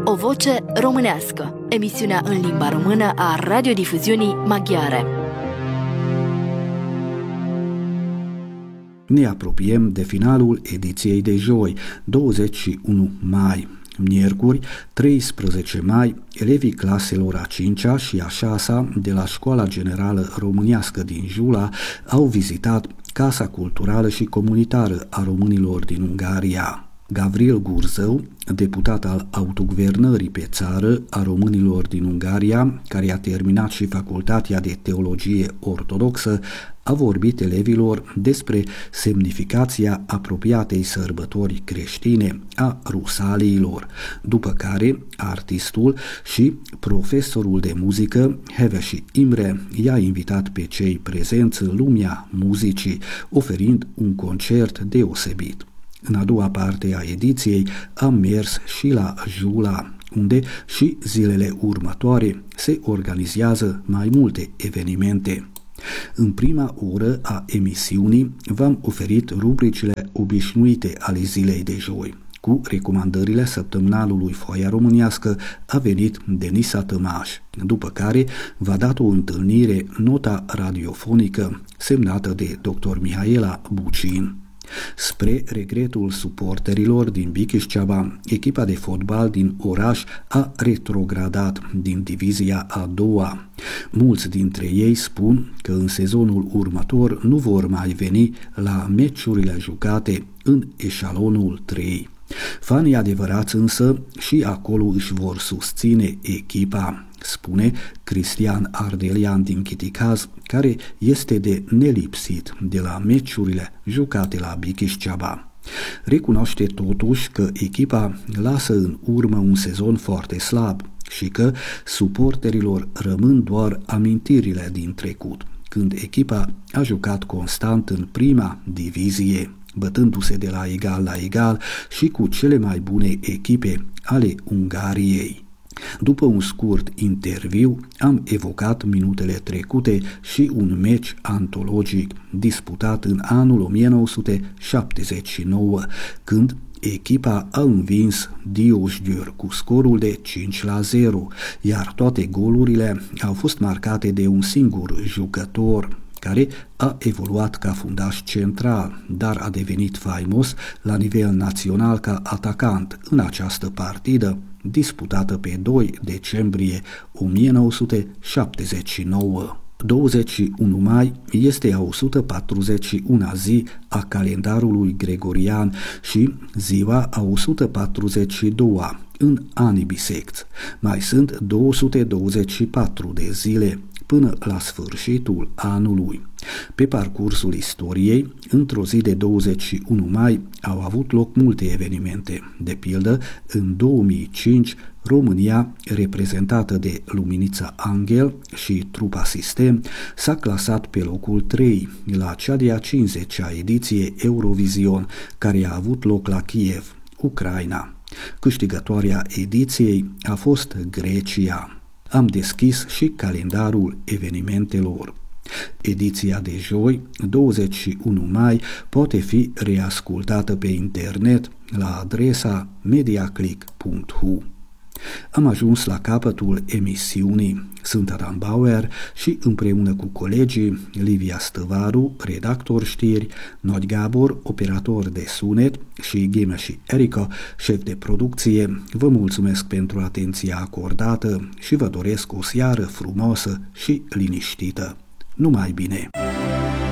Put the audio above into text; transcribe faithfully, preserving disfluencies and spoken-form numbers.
O voce românească, emisiunea în limba română a radiodifuziunii maghiare. Ne apropiem de finalul ediției de joi, douăzeci și unu mai. Miercuri, treisprezece mai, elevii claselor a cincea și a șasea de la Școala Generală Românească din Jula au vizitat Casa Culturală și Comunitară a Românilor din Ungaria. Gavril Gurzău, deputat al autoguvernării pe țară a românilor din Ungaria, care a terminat și Facultatea de Teologie Ortodoxă, a vorbit elevilor despre semnificația apropiatei sărbători creștine a Rusaliilor, după care artistul și profesorul de muzică Hevesi Imre i-a invitat pe cei prezenți în lumea muzicii, oferind un concert deosebit. În a doua parte a ediției am mers și la Jula, unde și zilele următoare se organizează mai multe evenimente. În prima oră a emisiunii v-am oferit rubricile obișnuite ale zilei de joi. Cu recomandările săptămânalului Foaia Românească a venit Denisa Tămaș, după care v-a dat o întâlnire nota radiofonică semnată de doctor Mihaela Bucin. Spre regretul suporterilor din Bikișceaba, echipa de fotbal din oraș a retrogradat din divizia a doua. Mulți dintre ei spun că în sezonul următor nu vor mai veni la meciurile jucate în eșalonul trei. Fanii adevărați însă și acolo își vor susține echipa, spune Cristian Ardelian din Chiticaz, care este de nelipsit de la meciurile jucate la Bikișceaba. Recunoaște totuși că echipa lasă în urmă un sezon foarte slab și că suporterilor rămân doar amintirile din trecut, când echipa a jucat constant în prima divizie, bătându-se de la egal la egal și cu cele mai bune echipe ale Ungariei. După un scurt interviu, am evocat minutele trecute și un meci antologic disputat în anul o mie nouă sute șaptezeci și nouă, când echipa a învins Diósgyőr cu scorul de cinci la zero, iar toate golurile au fost marcate de un singur jucător, care a evoluat ca fundaș central, dar a devenit faimos la nivel național ca atacant în această partidă, disputată pe doi decembrie o mie nouă sute șaptezeci și nouă. douăzeci și unu mai este a o sută patruzeci și una zi a calendarului gregorian și ziua a o sută patruzeci și doua în anii bisecți. Mai sunt două sute douăzeci și patru de zile până la sfârșitul anului. Pe parcursul istoriei, într-o zi de douăzeci și unu mai, au avut loc multe evenimente. De pildă, în două mii cinci, România, reprezentată de Luminița Angel și trupa Sistem, s-a clasat pe locul trei la cea de-a cincizecea ediție Eurovision, care a avut loc la Kiev, Ucraina. Câștigătoarea ediției a fost Grecia. Am deschis și calendarul evenimentelor. Ediția de joi, douăzeci și unu mai, poate fi reascultată pe internet la adresa mediaclick punct h u. Am ajuns la capătul emisiunii. Sunt Adam Bauer și împreună cu colegii Livia Stăvaru, redactor știri, Nagy Gábor, operator de sunet și Gheme și Erica, șef de producție, vă mulțumesc pentru atenția acordată și vă doresc o seară frumoasă și liniștită. Numai bine!